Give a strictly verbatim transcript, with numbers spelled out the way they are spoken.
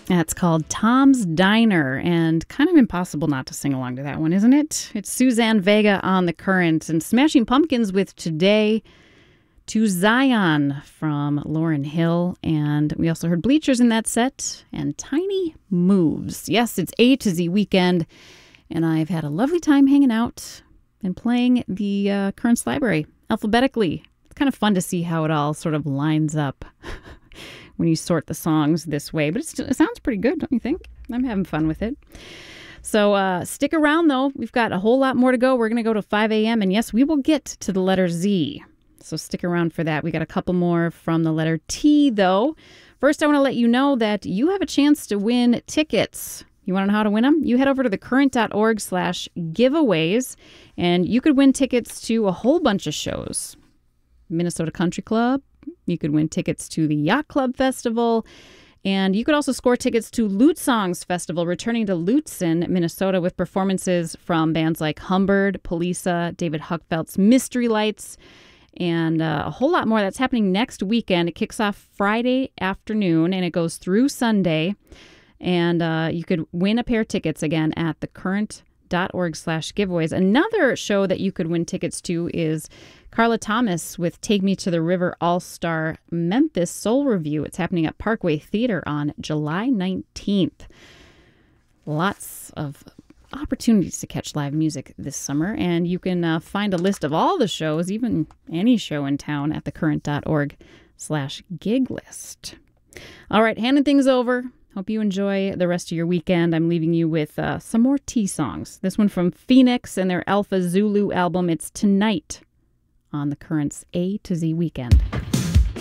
Yeah, it's called Tom's Diner, and kind of impossible not to sing along to that one, isn't it? It's Suzanne Vega on The Current, and Smashing Pumpkins with Today to Zion from Lauryn Hill. And we also heard Bleachers in that set, and Tiny Moves. Yes, it's A to Z weekend, and I've had a lovely time hanging out and playing the uh, Currents Library alphabetically. It's kind of fun to see how it all sort of lines up when you sort the songs this way. But it's, it sounds pretty good, don't you think? I'm having fun with it. So uh, stick around, though. We've got a whole lot more to go. We're going to go to five a.m. And yes, we will get to the letter Z. So stick around for that. We got a couple more from the letter T, though. First, I want to let you know that you have a chance to win tickets. You want to know how to win them? You head over to thecurrent.org slash giveaways, and you could win tickets to a whole bunch of shows. Minnesota Country Club. You could win tickets to the Yacht Club Festival. And you could also score tickets to Lute Songs Festival, returning to Lutsen, Minnesota, with performances from bands like Humbird, Polisa, David Huckfelt's Mystery Lights, and uh, a whole lot more. That's happening next weekend. It kicks off Friday afternoon, and it goes through Sunday. And uh, you could win a pair of tickets again at thecurrent.org slash giveaways. Another show that you could win tickets to is Carla Thomas with Take Me to the River All-Star Memphis Soul Review. It's happening at Parkway Theater on July nineteenth. Lots of opportunities to catch live music this summer, and you can uh, find a list of all the shows, even any show in town, at thecurrent.org slash gig list. All right, handing things over. Hope you enjoy the rest of your weekend. I'm leaving you with uh, some more T songs. This one from Phoenix and their Alpha Zulu album. It's Tonight on the Current's A to Z Weekend.